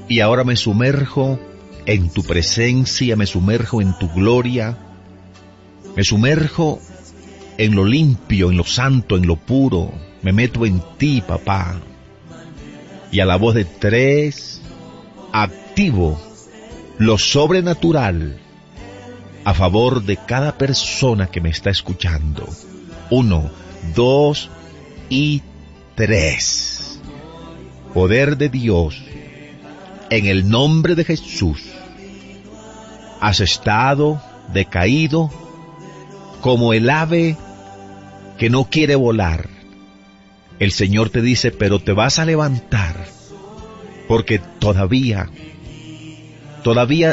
Y ahora me sumerjo en tu presencia, me sumerjo en tu gloria, me sumerjo en lo limpio, en lo santo, en lo puro. Me meto en ti, papá. Y a la voz de 3, activo lo sobrenatural a favor de cada persona que me está escuchando. 1, 2 y 3. Poder de Dios, en el nombre de Jesús. Has estado decaído como el ave que no quiere volar. El Señor te dice, pero te vas a levantar, porque todavía